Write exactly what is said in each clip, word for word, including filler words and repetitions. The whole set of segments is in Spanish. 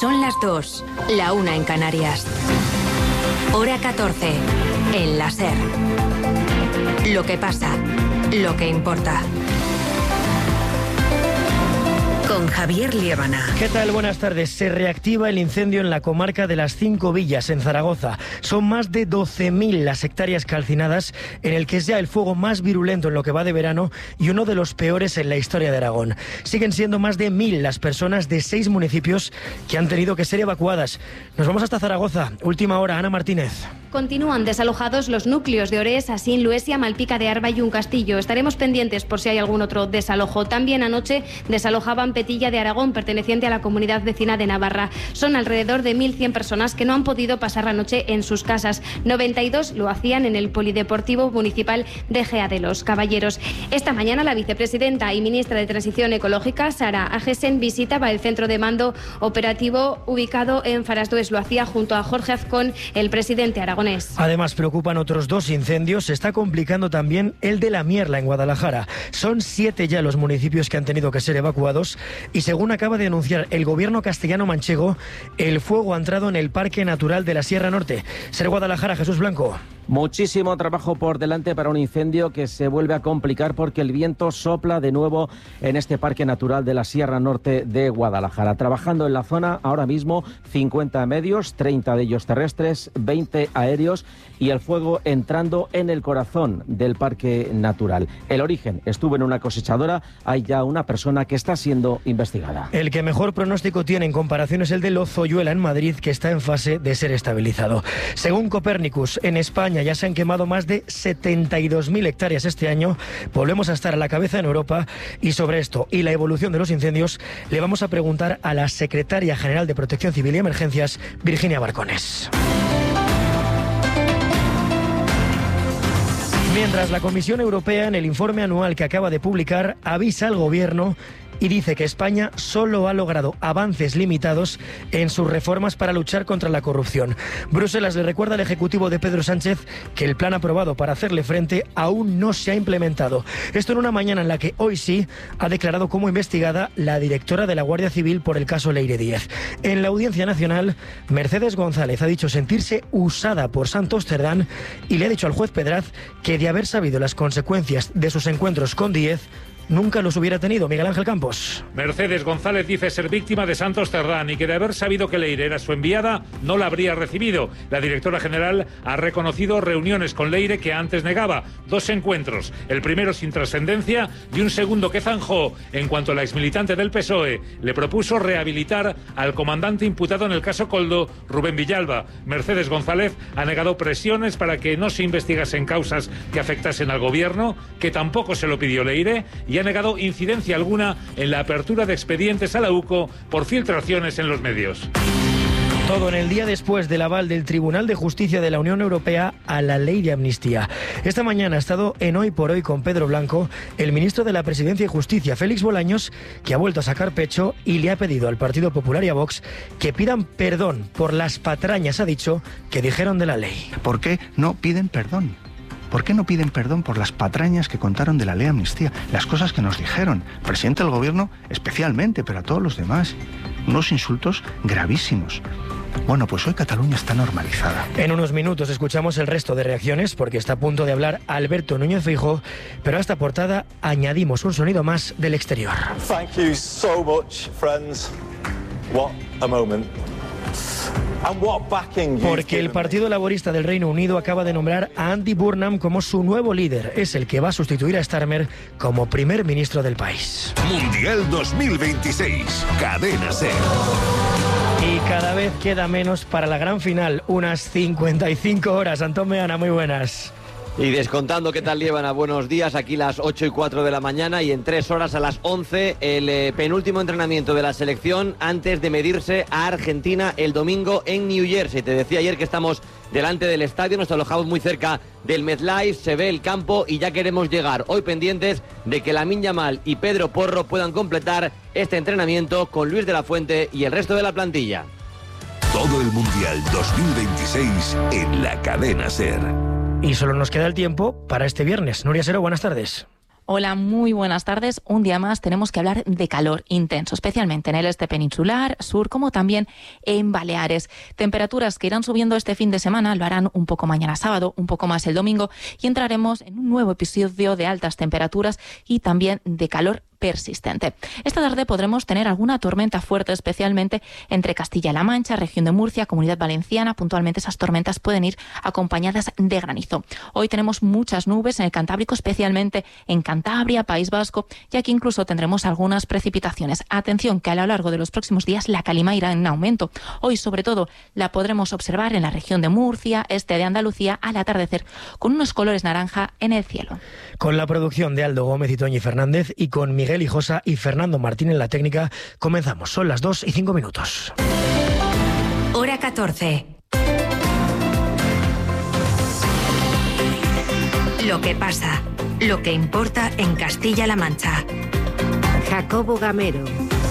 Son las dos, la una en Canarias. Hora catorce, en la SER. Lo que pasa, lo que importa. Con Javier Liébana. ¿Qué tal? Buenas tardes. Se reactiva el incendio en la comarca de las Cinco Villas, en Zaragoza. Son más de doce mil las hectáreas calcinadas, en el que es ya el fuego más virulento en lo que va de verano y uno de los peores en la historia de Aragón. Siguen siendo más de mil las personas de seis municipios que han tenido que ser evacuadas. Nos vamos hasta Zaragoza. Última hora, Ana Martínez. Continúan desalojados los núcleos de Orés, Asín, Luesia, Malpica de Arba y Un Castillo. Estaremos pendientes por si hay algún otro desalojo. También anoche desalojaban Petilla de Aragón, perteneciente a la comunidad vecina de Navarra. Son alrededor de mil cien personas que no han podido pasar la noche en sus casas. noventa y dos lo hacían en el Polideportivo Municipal de Gea de los Caballeros. Esta mañana la vicepresidenta y ministra de Transición Ecológica, Sara Agesen, visitaba el centro de mando operativo ubicado en Farasdues. Lo hacía junto a Jorge Azcón, el presidente aragonés. Además, preocupan otros dos incendios. Se está complicando también el de La Mierla, en Guadalajara. Son siete ya los municipios que han tenido que ser evacuados y, según acaba de anunciar el gobierno castellano-manchego, el fuego ha entrado en el Parque Natural de la Sierra Norte. Ser Guadalajara, Jesús Blanco. Muchísimo trabajo por delante para un incendio que se vuelve a complicar porque el viento sopla de nuevo en este Parque Natural de la Sierra Norte de Guadalajara. Trabajando en la zona ahora mismo cincuenta medios, treinta de ellos terrestres, veinte aéreos y el fuego entrando en el corazón del Parque Natural. El origen estuvo en una cosechadora. Hay ya una persona que está siendo investigada. El que mejor pronóstico tiene en comparación es el de Lozoyuela, en Madrid, que está en fase de ser estabilizado. Según Copernicus, en España ya se han quemado más de setenta y dos mil hectáreas este año. Volvemos a estar a la cabeza en Europa, y sobre esto y la evolución de los incendios le vamos a preguntar a la secretaria general de Protección Civil y Emergencias, Virginia Barcones. Mientras, la Comisión Europea, en el informe anual que acaba de publicar, avisa al Gobierno y dice que España solo ha logrado avances limitados en sus reformas para luchar contra la corrupción. Bruselas le recuerda al Ejecutivo de Pedro Sánchez que el plan aprobado para hacerle frente aún no se ha implementado. Esto en una mañana en la que hoy sí ha declarado como investigada la directora de la Guardia Civil por el caso Leire Díez. En la Audiencia Nacional, Mercedes González ha dicho sentirse usada por Santos Cerdán y le ha dicho al juez Pedraz que, de haber sabido las consecuencias de sus encuentros con Díez, nunca los hubiera tenido. Miguel Ángel Campos. Mercedes González dice ser víctima de Santos Cerdán y que, de haber sabido que Leire era su enviada, no la habría recibido. La directora general ha reconocido reuniones con Leire que antes negaba. Dos encuentros, el primero sin trascendencia y un segundo que zanjó en cuanto la exmilitante del P S O E le propuso rehabilitar al comandante imputado en el caso Koldo, Rubén Villalba. Mercedes González ha negado presiones para que no se investigasen causas que afectasen al gobierno, que tampoco se lo pidió Leire, y ha negado incidencia alguna en la apertura de expedientes a la U C O por filtraciones en los medios. Todo en el día después del aval del Tribunal de Justicia de la Unión Europea a la ley de amnistía. Esta mañana ha estado en Hoy por Hoy con Pedro Blanco el ministro de la Presidencia y Justicia, Félix Bolaños, que ha vuelto a sacar pecho y le ha pedido al Partido Popular y a Vox que pidan perdón por las patrañas, ha dicho, que dijeron de la ley. ¿Por qué no piden perdón? ¿Por qué no piden perdón por las patrañas que contaron de la ley de amnistía? Las cosas que nos dijeron, el presidente del gobierno especialmente, pero a todos los demás. Unos insultos gravísimos. Bueno, pues hoy Cataluña está normalizada. En unos minutos escuchamos el resto de reacciones, porque está a punto de hablar Alberto Núñez Feijóo, pero a esta portada añadimos un sonido más del exterior. Thank you so much, friends. What a moment. Porque el Partido Laborista del Reino Unido acaba de nombrar a Andy Burnham como su nuevo líder. Es el que va a sustituir a Starmer como primer ministro del país. Mundial dos mil veintiséis, Cadena SER. Y cada vez queda menos para la gran final, unas cincuenta y cinco horas. Antón Meana, muy buenas. Y descontando, ¿qué tal llevan? A buenos días, aquí las ocho y cuatro de la mañana, y en tres horas a las once el eh, penúltimo entrenamiento de la selección antes de medirse a Argentina el domingo en New Jersey. Te decía ayer que estamos delante del estadio, nos alojamos muy cerca del MetLife, se ve el campo y ya queremos llegar. Hoy pendientes de que Lamine Yamal y Pedro Porro puedan completar este entrenamiento con Luis de la Fuente y el resto de la plantilla. Todo el Mundial dos mil veintiséis en la Cadena SER. Y solo nos queda el tiempo para este viernes. Nuria Sero, buenas tardes. Hola, muy buenas tardes. Un día más tenemos que hablar de calor intenso, especialmente en el este peninsular, sur, como también en Baleares. Temperaturas que irán subiendo este fin de semana, lo harán un poco mañana sábado, un poco más el domingo, y entraremos en un nuevo episodio de altas temperaturas y también de calor persistente. Esta tarde podremos tener alguna tormenta fuerte, especialmente entre Castilla-La Mancha, región de Murcia, Comunidad Valenciana. Puntualmente esas tormentas pueden ir acompañadas de granizo. Hoy tenemos muchas nubes en el Cantábrico, especialmente en Cantabria, País Vasco, y aquí incluso tendremos algunas precipitaciones. Atención, que a lo largo de los próximos días la calima irá en aumento. Hoy, sobre todo, la podremos observar en la región de Murcia, este de Andalucía, al atardecer, con unos colores naranja en el cielo. Con la producción de Aldo Gómez y Toñi Fernández y con Miguel Hijosa y Fernando Martín en la técnica, comenzamos. Son las dos y cinco minutos. Hora catorce. Lo que pasa, lo que importa en Castilla-La Mancha. Jacobo Gamero.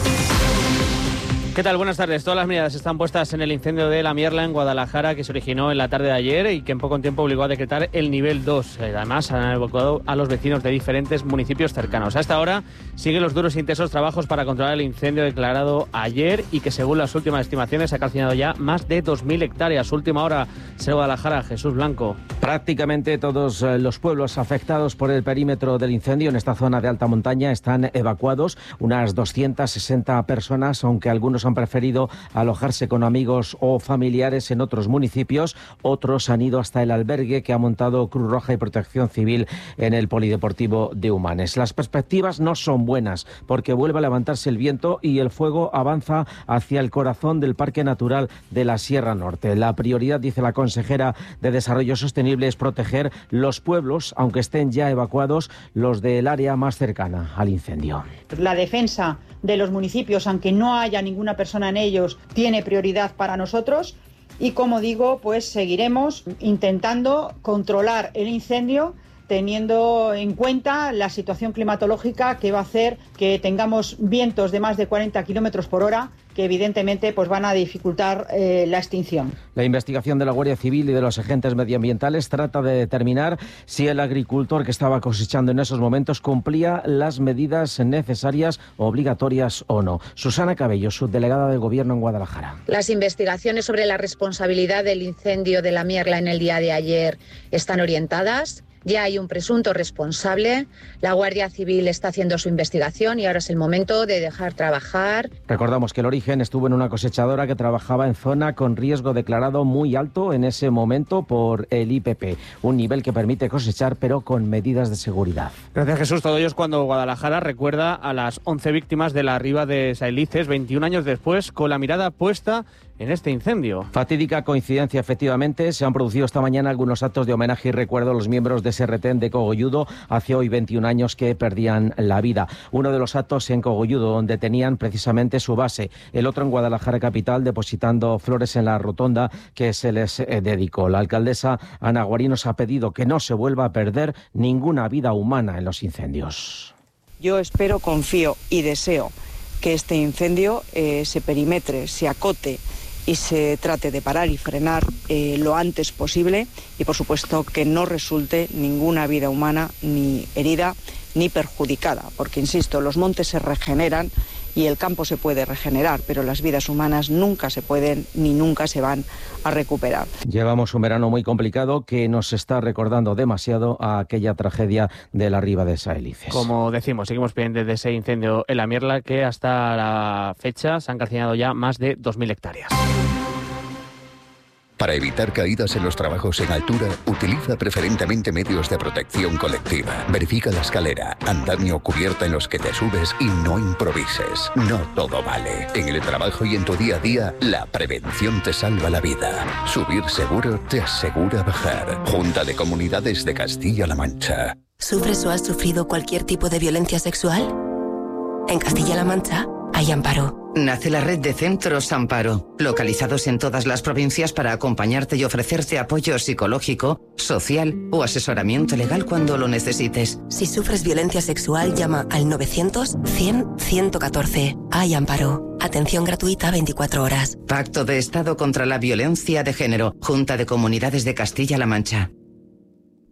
¿Qué tal? Buenas tardes. Todas las miradas están puestas en el incendio de La Mierla en Guadalajara, que se originó en la tarde de ayer y que en poco tiempo obligó a decretar el nivel dos. Además, han evacuado a los vecinos de diferentes municipios cercanos. A esta hora siguen los duros e intensos trabajos para controlar el incendio declarado ayer y que, según las últimas estimaciones, ha calcinado ya más de dos mil hectáreas. Última hora, ser Guadalajara, Jesús Blanco. Prácticamente todos los pueblos afectados por el perímetro del incendio en esta zona de alta montaña están evacuados. Unas doscientas sesenta personas, aunque algunos han preferido alojarse con amigos o familiares en otros municipios. Otros han ido hasta el albergue que ha montado Cruz Roja y Protección Civil en el Polideportivo de Humanes. Las perspectivas no son buenas porque vuelve a levantarse el viento y el fuego avanza hacia el corazón del Parque Natural de la Sierra Norte. La prioridad, dice la consejera de Desarrollo Sostenible, es proteger los pueblos, aunque estén ya evacuados los del área más cercana al incendio. La defensa de los municipios, aunque no haya ninguna persona en ellos, tiene prioridad para nosotros y, como digo, pues seguiremos intentando controlar el incendio teniendo en cuenta la situación climatológica que va a hacer que tengamos vientos de más de cuarenta kilómetros por hora que evidentemente pues van a dificultar eh, la extinción. La investigación de la Guardia Civil y de los agentes medioambientales trata de determinar si el agricultor que estaba cosechando en esos momentos cumplía las medidas necesarias, obligatorias o no. Susana Cabello, subdelegada del Gobierno en Guadalajara. Las investigaciones sobre la responsabilidad del incendio de La Mierla en el día de ayer están orientadas. Ya hay un presunto responsable, la Guardia Civil está haciendo su investigación y ahora es el momento de dejar trabajar. Recordamos que el origen estuvo en una cosechadora que trabajaba en zona con riesgo declarado muy alto en ese momento por el I P P, un nivel que permite cosechar pero con medidas de seguridad. Gracias, Jesús. Todo ello es cuando Guadalajara recuerda a las once víctimas de la riba de Saelices, veintiún años después, con la mirada puesta en este incendio. Fatídica coincidencia, efectivamente. Se han producido esta mañana algunos actos de homenaje y recuerdo a los miembros de ese retén de Cogolludo, hace hoy veintiún años que perdían la vida. Uno de los actos en Cogolludo, donde tenían precisamente su base. El otro en Guadalajara capital, depositando flores en la rotonda que se les eh, dedicó. La alcaldesa Ana Guarinos ha pedido que no se vuelva a perder ninguna vida humana en los incendios. Yo espero, confío y deseo que este incendio eh, se perimetre, se acote y se trate de parar y frenar eh, lo antes posible y, por supuesto, que no resulte ninguna vida humana ni herida ni perjudicada, porque, insisto, los montes se regeneran y el campo se puede regenerar, pero las vidas humanas nunca se pueden ni nunca se van a recuperar. Llevamos un verano muy complicado que nos está recordando demasiado a aquella tragedia de la riba de Saelices. Como decimos, seguimos pendientes de ese incendio en La Mierla, que hasta la fecha se han calcinado ya más de dos mil hectáreas. Para evitar caídas en los trabajos en altura, utiliza preferentemente medios de protección colectiva. Verifica la escalera, andamio o cubierta en los que te subes y no improvises. No todo vale. En el trabajo y en tu día a día, la prevención te salva la vida. Subir seguro te asegura bajar. Junta de Comunidades de Castilla-La Mancha. ¿Sufres o has sufrido cualquier tipo de violencia sexual? En Castilla-La Mancha hay Amparo. Nace la red de centros Amparo, localizados en todas las provincias para acompañarte y ofrecerte apoyo psicológico, social o asesoramiento legal cuando lo necesites. Si sufres violencia sexual, llama al novecientos, cien, ciento catorce. Hay Amparo. Atención gratuita veinticuatro horas. Pacto de Estado contra la Violencia de Género. Junta de Comunidades de Castilla-La Mancha.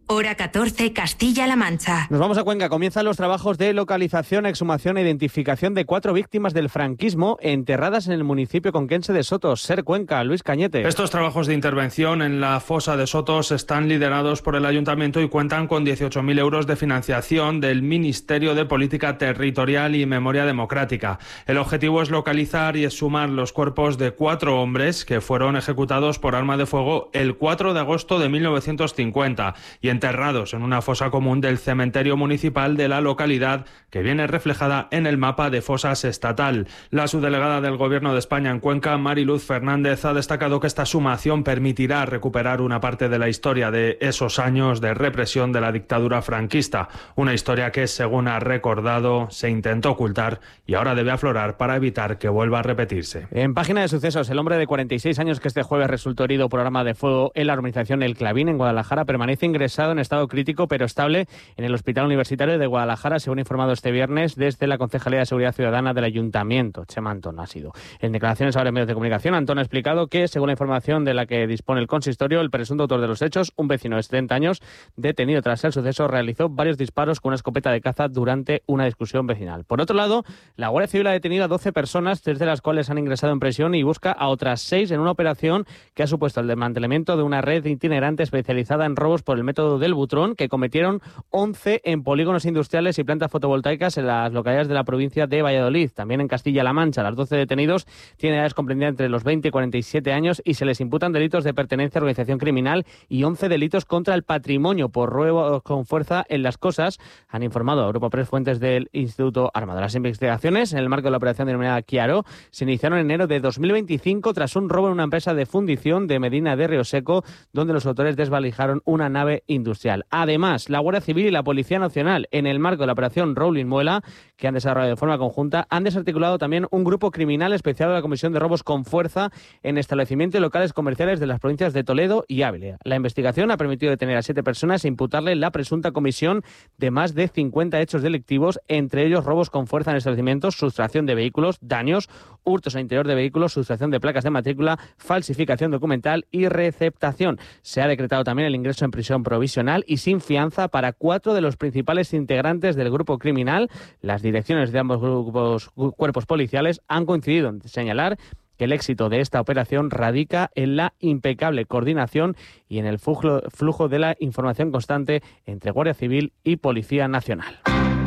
Hora catorce, Castilla-La Mancha. Nos vamos a Cuenca. Comienzan los trabajos de localización, exhumación e identificación de cuatro víctimas del franquismo enterradas en el municipio conquense de Sotos. Ser Cuenca, Luis Cañete. Estos trabajos de intervención en la fosa de Sotos están liderados por el ayuntamiento y cuentan con dieciocho mil euros de financiación del Ministerio de Política Territorial y Memoria Democrática. El objetivo es localizar y exhumar los cuerpos de cuatro hombres que fueron ejecutados por arma de fuego el cuatro de agosto de mil novecientos cincuenta y en enterrados en una fosa común del cementerio municipal de la localidad, que viene reflejada en el mapa de fosas estatal. La subdelegada del Gobierno de España en Cuenca, Mariluz Fernández, ha destacado que esta sumación permitirá recuperar una parte de la historia de esos años de represión de la dictadura franquista, una historia que, según ha recordado, se intentó ocultar y ahora debe aflorar para evitar que vuelva a repetirse. En página de sucesos, el hombre de cuarenta y seis años que este jueves resultó herido por arma de fuego en la urbanización El Clavín, en Guadalajara, permanece ingresado en estado crítico pero estable en el Hospital Universitario de Guadalajara, según ha informado este viernes desde la Concejalía de Seguridad Ciudadana del Ayuntamiento. Chema Antón ha sido. En declaraciones ahora en medios de comunicación, Antón ha explicado que, según la información de la que dispone el consistorio, el presunto autor de los hechos, un vecino de setenta años, detenido tras el suceso, realizó varios disparos con una escopeta de caza durante una discusión vecinal. Por otro lado, la Guardia Civil ha detenido a doce personas, tres de las cuales han ingresado en prisión, y busca a otras seis en una operación que ha supuesto el desmantelamiento de una red itinerante especializada en robos por el método del butrón, que cometieron once en polígonos industriales y plantas fotovoltaicas en las localidades de la provincia de Valladolid. También en Castilla-La Mancha, los doce detenidos tienen edades comprendidas entre los veinte y cuarenta y siete años y se les imputan delitos de pertenencia a organización criminal y once delitos contra el patrimonio por robo con fuerza en las cosas, han informado a Europa Press fuentes del Instituto Armado. Las investigaciones, en el marco de la operación denominada Chiaro, se iniciaron en enero de dos mil veinticinco tras un robo en una empresa de fundición de Medina de Rioseco, donde los autores desvalijaron una nave industrial. Además, la Guardia Civil y la Policía Nacional, en el marco de la operación Rolling Muela, que han desarrollado de forma conjunta, han desarticulado también un grupo criminal especial de la Comisión de Robos con Fuerza en establecimientos y locales comerciales de las provincias de Toledo y Ávila. La investigación ha permitido detener a siete personas e imputarle la presunta comisión de más de cincuenta hechos delictivos, entre ellos robos con fuerza en establecimientos, sustracción de vehículos, daños, hurtos al interior de vehículos, sustracción de placas de matrícula, falsificación documental y receptación. Se ha decretado también el ingreso en prisión provisional y sin fianza para cuatro de los principales integrantes del grupo criminal. Las direcciones de ambos grupos, cuerpos policiales han coincidido en señalar que el éxito de esta operación radica en la impecable coordinación y en el flujo, flujo de la información constante entre Guardia Civil y Policía Nacional.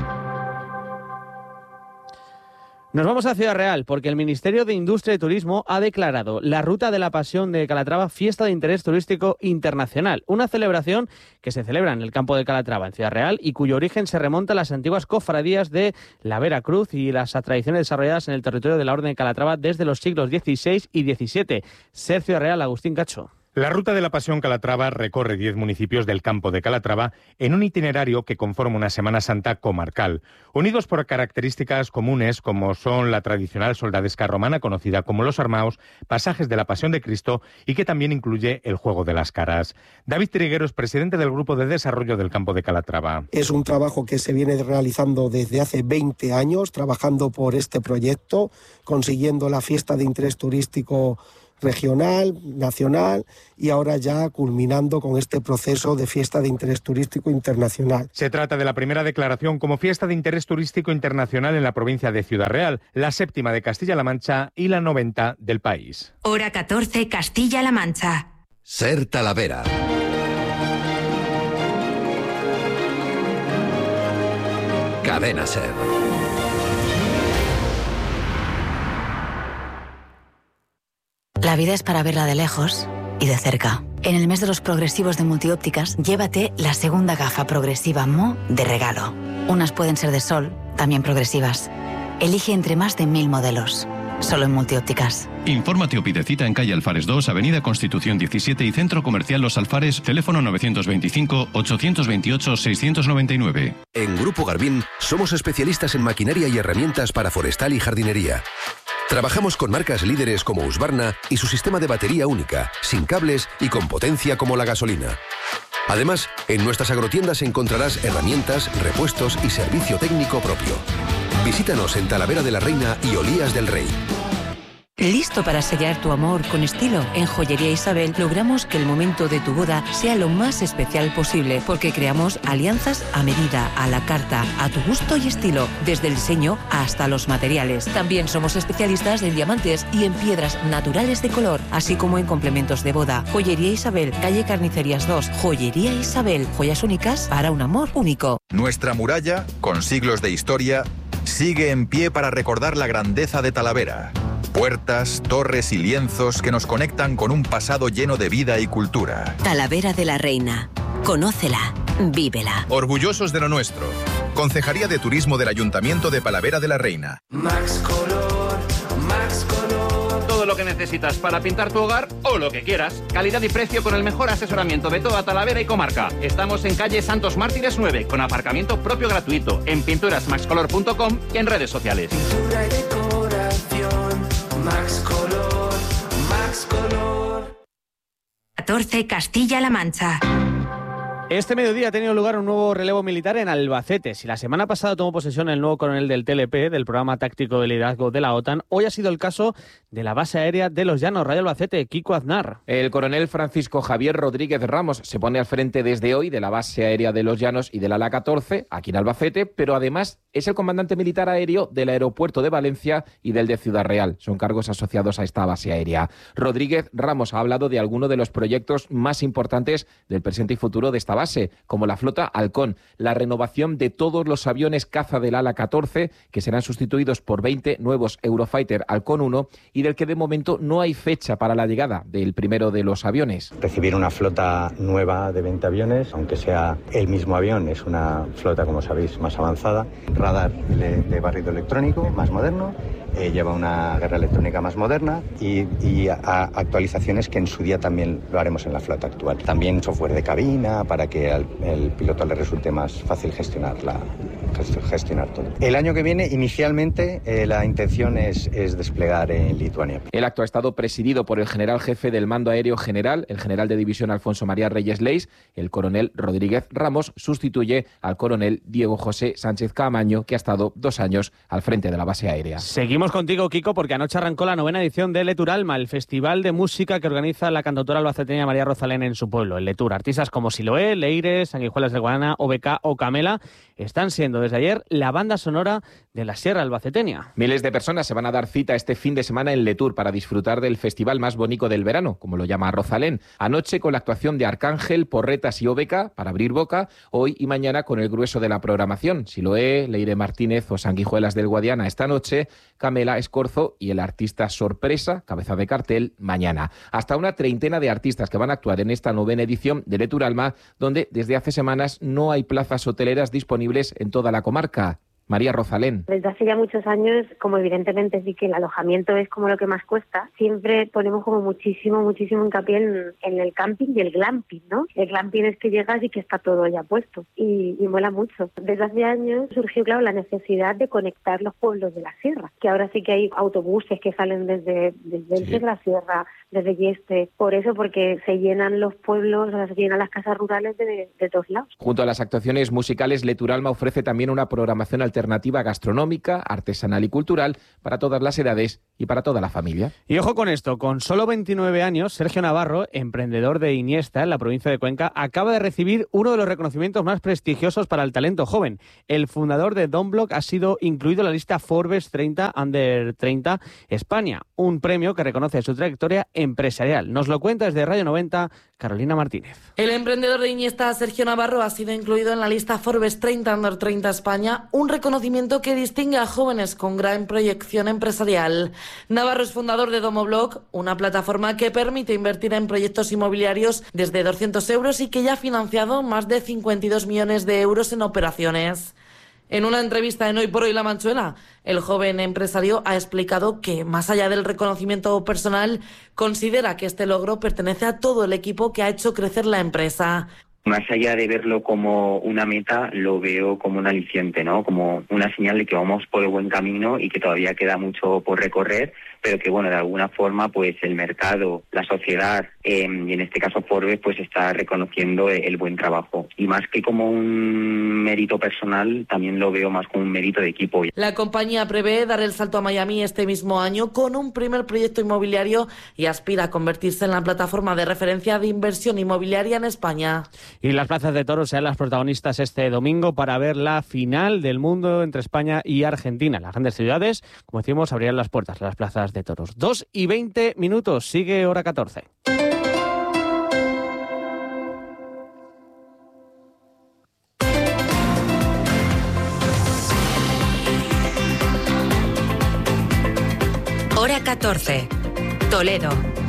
Nos vamos a Ciudad Real porque el Ministerio de Industria y Turismo ha declarado la Ruta de la Pasión de Calatrava fiesta de interés turístico internacional, una celebración que se celebra en el campo de Calatrava, en Ciudad Real, y cuyo origen se remonta a las antiguas cofradías de la Veracruz y las tradiciones desarrolladas en el territorio de la Orden de Calatrava desde los siglos dieciséis y diecisiete. Ser Ciudad Real, Agustín Cacho. La Ruta de la Pasión Calatrava recorre diez municipios del campo de Calatrava en un itinerario que conforma una Semana Santa comarcal, unidos por características comunes como son la tradicional soldadesca romana conocida como Los Armaos, pasajes de la Pasión de Cristo y que también incluye el Juego de las Caras. David Trigueros, presidente del Grupo de Desarrollo del Campo de Calatrava. Es un trabajo que se viene realizando desde hace veinte años, trabajando por este proyecto, consiguiendo la fiesta de interés turístico regional, nacional y ahora ya culminando con este proceso de fiesta de interés turístico internacional. Se trata de la primera declaración como fiesta de interés turístico internacional en la provincia de Ciudad Real, la séptima de Castilla-La Mancha y la noventa del país. Hora catorce, Castilla-La Mancha. Ser Talavera. Cadena Ser. La vida es para verla de lejos y de cerca. En el mes de los progresivos de Multiópticas, llévate la segunda gafa progresiva M O de regalo. Unas pueden ser de sol, también progresivas. Elige entre más de mil modelos. Solo en Multiópticas. Infórmate o pide cita en calle Alfares dos, Avenida Constitución diecisiete y Centro Comercial Los Alfares, teléfono novecientos veinticinco, ochocientos veintiocho, seiscientos noventa y nueve. En Grupo Garbín somos especialistas en maquinaria y herramientas para forestal y jardinería. Trabajamos con marcas líderes como Husqvarna y su sistema de batería única, sin cables y con potencia como la gasolina. Además, en nuestras agrotiendas encontrarás herramientas, repuestos y servicio técnico propio. Visítanos en Talavera de la Reina y Olías del Rey. ¿Listo para sellar tu amor con estilo? En Joyería Isabel logramos que el momento de tu boda sea lo más especial posible, porque creamos alianzas a medida, a la carta, a tu gusto y estilo, desde el diseño hasta los materiales. También somos especialistas en diamantes y en piedras naturales de color, así como en complementos de boda. Joyería Isabel, calle Carnicerías dos. Joyería Isabel, joyas únicas para un amor único. Nuestra muralla, con siglos de historia, sigue en pie para recordar la grandeza de Talavera. Puertas, torres y lienzos que nos conectan con un pasado lleno de vida y cultura. Talavera de la Reina. Conócela, vívela. Orgullosos de lo nuestro. Concejalía de Turismo del Ayuntamiento de Talavera de la Reina. Max Color, Max Color. Todo lo que necesitas para pintar tu hogar o lo que quieras. Calidad y precio con el mejor asesoramiento de toda Talavera y comarca. Estamos en calle Santos Mártires nueve, con aparcamiento propio gratuito, en pinturas max color punto com y en redes sociales. Pintura y decoración. Max Color, Max Color. catorce Castilla-La Mancha. Este mediodía ha tenido lugar un nuevo relevo militar en Albacete. Si la semana pasada tomó posesión el nuevo coronel del T L P, del Programa Táctico de Liderazgo de la OTAN, hoy ha sido el caso de la base aérea de Los Llanos. Radio Albacete, Kiko Aznar. El coronel Francisco Javier Rodríguez Ramos se pone al frente desde hoy de la base aérea de Los Llanos y del ala catorce, aquí en Albacete, pero además es el comandante militar aéreo del aeropuerto de Valencia y del de Ciudad Real. Son cargos asociados a esta base aérea. Rodríguez Ramos ha hablado de algunos de los proyectos más importantes del presente y futuro de esta base, como la flota Halcón, la renovación de todos los aviones caza del ala catorce, que serán sustituidos por veinte nuevos Eurofighter Halcón uno, y del que de momento no hay fecha para la llegada del primero de los aviones. Recibir una flota nueva de veinte aviones, aunque sea el mismo avión, es una flota, como sabéis, más avanzada. Radar de, de barrido electrónico, más moderno. Eh, lleva una guerra electrónica más moderna y, y a, a actualizaciones que en su día también lo haremos en la flota actual. También software de cabina para que al el piloto le resulte más fácil gestionar, la, gestionar todo. El año que viene, inicialmente, eh, la intención es, es desplegar en Lituania. El acto ha estado presidido por el general jefe del Mando Aéreo General, el general de división Alfonso María Reyes Leis. El coronel Rodríguez Ramos sustituye al coronel Diego José Sánchez Caamaño, que ha estado dos años al frente de la base aérea. Seguimos contigo, Kiko, porque anoche arrancó la novena edición de Letur Alma, el festival de música que organiza la cantautora albaceteña María Rosalén en su pueblo, el Letur. Artistas como Siloé, Leire, Sanguijuelas del Guadana, O B K o Camela están siendo desde ayer la banda sonora de la Sierra Albaceteña. Miles de personas se van a dar cita este fin de semana en Letur para disfrutar del festival más bonito del verano, como lo llama Rosalén. Anoche con la actuación de Arcángel, Porretas y O B K para abrir boca, hoy y mañana con el grueso de la programación. Siloé, Leire Martínez o Sanguijuelas del Guadiana esta noche, Camela, Escorzo y el artista sorpresa, cabeza de cartel, mañana. Hasta una treintena de artistas que van a actuar en esta novena edición de Letur Alma, donde desde hace semanas no hay plazas hoteleras disponibles en toda la comarca. María Rosalén. Desde hace ya muchos años, como evidentemente sí que el alojamiento es como lo que más cuesta, siempre ponemos como muchísimo, muchísimo hincapié en, en el camping y el glamping, ¿no? El glamping es que llegas y que está todo ya puesto y, y mola mucho. Desde hace años surgió, claro, la necesidad de conectar los pueblos de la sierra, que ahora sí que hay autobuses que salen desde, desde sí. la sierra, desde Yeste, por eso, porque se llenan los pueblos, o sea, se llenan las casas rurales de, de todos lados. Junto a las actuaciones musicales, Letur Alma ofrece también una programación alternativa gastronómica, artesanal y cultural para todas las edades y para toda la familia. Y ojo con esto, con solo veintinueve años, Sergio Navarro, emprendedor de Iniesta en la provincia de Cuenca, acaba de recibir uno de los reconocimientos más prestigiosos para el talento joven. El fundador de Donblock ha sido incluido en la lista Forbes treinta Under treinta España, un premio que reconoce su trayectoria empresarial. Nos lo cuenta desde Radio noventa, Carolina Martínez. El emprendedor de Iniesta, Sergio Navarro, ha sido incluido en la lista Forbes treinta Under treinta España, un reconocimiento que distingue a jóvenes con gran proyección empresarial. Navarro es fundador de Domoblock, una plataforma que permite invertir en proyectos inmobiliarios desde doscientos euros y que ya ha financiado más de cincuenta y dos millones de euros en operaciones. En una entrevista en Hoy por Hoy La Manchuela, el joven empresario ha explicado que, más allá del reconocimiento personal, considera que este logro pertenece a todo el equipo que ha hecho crecer la empresa. Más allá de verlo como una meta, lo veo como un aliciente, ¿no? Como una señal de que vamos por el buen camino y que todavía queda mucho por recorrer, pero que bueno, de alguna forma pues el mercado, la sociedad eh, y en este caso Forbes pues está reconociendo el, el buen trabajo. Y más que como un mérito personal, también lo veo más como un mérito de equipo. La compañía prevé dar el salto a Miami este mismo año con un primer proyecto inmobiliario y aspira a convertirse en la plataforma de referencia de inversión inmobiliaria en España. Y las plazas de toros serán las protagonistas este domingo para ver la final del mundo entre España y Argentina. Las grandes ciudades, como decimos, abrirán las puertas a las plazas de toros. dos y veinte minutos, sigue hora catorce. Hora catorce, Toledo.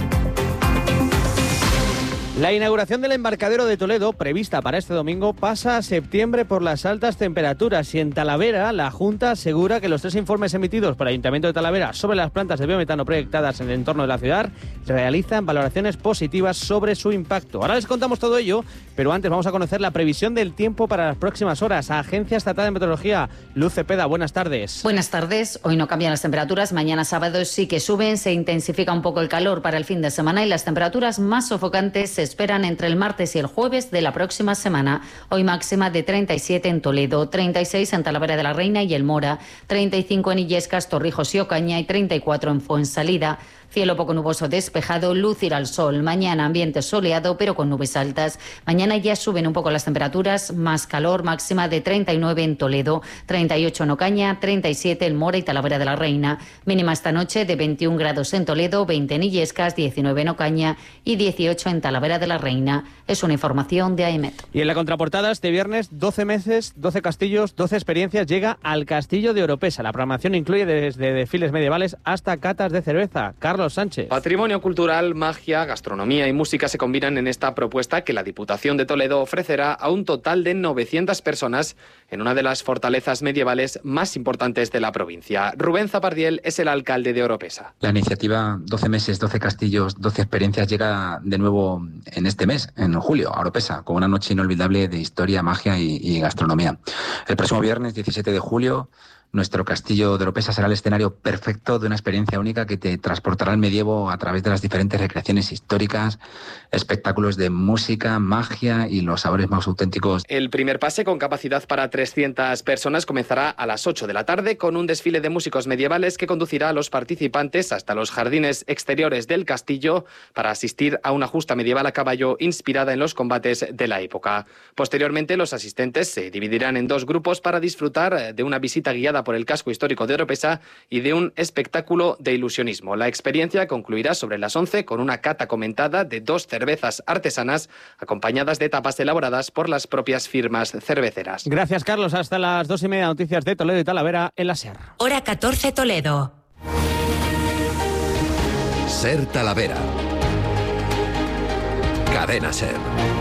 La inauguración del embarcadero de Toledo, prevista para este domingo, pasa a septiembre por las altas temperaturas y en Talavera la Junta asegura que los tres informes emitidos por el Ayuntamiento de Talavera sobre las plantas de biometano proyectadas en el entorno de la ciudad realizan valoraciones positivas sobre su impacto. Ahora les contamos todo ello, pero antes vamos a conocer la previsión del tiempo para las próximas horas. Agencia Estatal de Meteorología, Luz Cepeda, buenas tardes. Buenas tardes. Hoy no cambian las temperaturas, mañana sábado sí que suben, se intensifica un poco el calor para el fin de semana y las temperaturas más sofocantes se esperan entre el martes y el jueves de la próxima semana. Hoy máxima de treinta y siete en Toledo, treinta y seis en Talavera de la Reina y El Mora, treinta y cinco en Illescas, Torrijos y Ocaña y treinta y cuatro en Fuensalida. Cielo poco nuboso despejado, luz irá al sol. Mañana ambiente soleado pero con nubes altas. Mañana ya suben un poco las temperaturas, más calor, máxima de treinta y nueve en Toledo, treinta y ocho en Ocaña, treinta y siete en Mora y Talavera de la Reina. Mínima esta noche de veintiún grados en Toledo, veinte en Illescas, diecinueve en Ocaña y dieciocho en Talavera de la Reina. Es una información de AEMET. Y en la contraportada este viernes, doce meses, doce castillos, doce experiencias llega al Castillo de Oropesa. La programación incluye desde desfiles medievales hasta catas de cerveza. Carlos Sánchez. Patrimonio cultural, magia, gastronomía y música se combinan en esta propuesta que la Diputación de Toledo ofrecerá a un total de novecientas personas en una de las fortalezas medievales más importantes de la provincia. Rubén Zapardiel es el alcalde de Oropesa. La iniciativa doce meses, doce castillos, doce experiencias llega de nuevo en este mes, en julio, a Oropesa, con una noche inolvidable de historia, magia y, y gastronomía. El próximo viernes, diecisiete de julio, nuestro castillo de Oropesa será el escenario perfecto de una experiencia única que te transportará al medievo a través de las diferentes recreaciones históricas, espectáculos de música, magia y los sabores más auténticos. El primer pase, con capacidad para trescientas personas, comenzará a las ocho de la tarde con un desfile de músicos medievales que conducirá a los participantes hasta los jardines exteriores del castillo para asistir a una justa medieval a caballo inspirada en los combates de la época. Posteriormente, los asistentes se dividirán en dos grupos para disfrutar de una visita guiada por el casco histórico de Oropesa y de un espectáculo de ilusionismo. La experiencia concluirá sobre las once con una cata comentada de dos cervezas artesanas acompañadas de tapas elaboradas por las propias firmas cerveceras. Gracias, Carlos. Hasta las dos y media, noticias de Toledo y Talavera en la SER. Hora catorce, Toledo. SER Talavera. Cadena SER.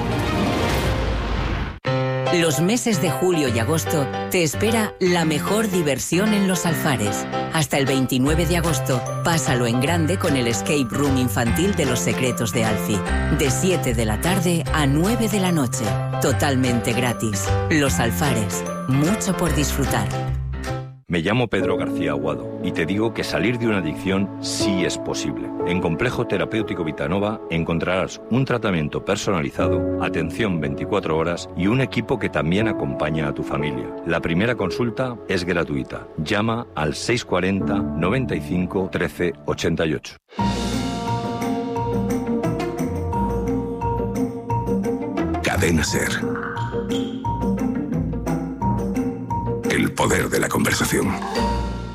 Los meses de julio y agosto te espera la mejor diversión en Los Alfares. Hasta el veintinueve de agosto, pásalo en grande con el Escape Room infantil de Los Secretos de Alfie. De siete de la tarde a nueve de la noche. Totalmente gratis. Los Alfares. Mucho por disfrutar. Me llamo Pedro García Aguado y te digo que salir de una adicción sí es posible. En Complejo Terapéutico Vitanova encontrarás un tratamiento personalizado, atención veinticuatro horas y un equipo que también acompaña a tu familia. La primera consulta es gratuita. Llama al seis cuatro cero, noventa y cinco, trece, ochenta y ocho. Cadena SER. El poder de la conversación.